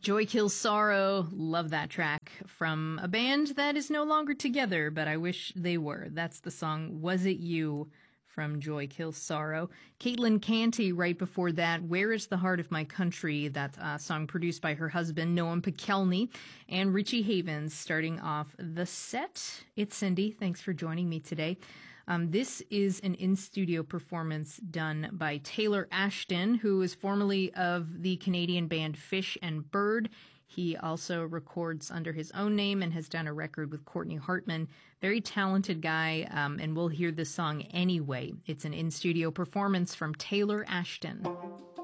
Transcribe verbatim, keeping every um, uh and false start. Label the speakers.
Speaker 1: Joy Kills Sorrow. Love that track from a band that is no longer together, but I wish they were. That's the song Was It You from Joy Kills Sorrow. Caitlin Canty right before that, Where is the Heart of My Country? That uh, song produced by her husband, Noam Pikelny, and Richie Havens starting off the set. It's Cindy. Thanks for joining me today. Um, this is an in-studio performance done by Taylor Ashton, who is formerly of the Canadian band Fish and Bird. He also records under his own name and has done a record with Courtney Hartman. Very talented guy, um, and we'll hear this song anyway. It's an in-studio performance from Taylor Ashton.